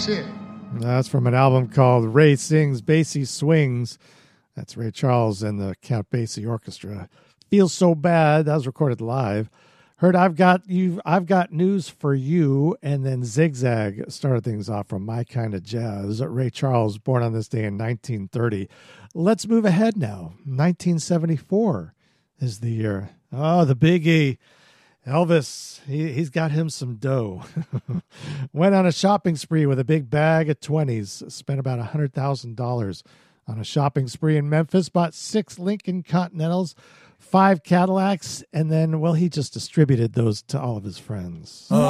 it. That's from an album called Ray Sings, Basie Swings. That's Ray Charles and the Count Basie Orchestra. Feels So Bad. That was recorded live. Heard I've Got News for You, and then Zigzag started things off from My Kind of Jazz. Ray Charles, born on this day in 1930. Let's move ahead now. 1974 is the year. Oh, the biggie. Elvis, he's got him some dough. Went on a shopping spree with a big bag of 20s. Spent about $100,000 on a shopping spree in Memphis. Bought 6 Lincoln Continentals, 5 Cadillacs, and then, well, he just distributed those to all of his friends.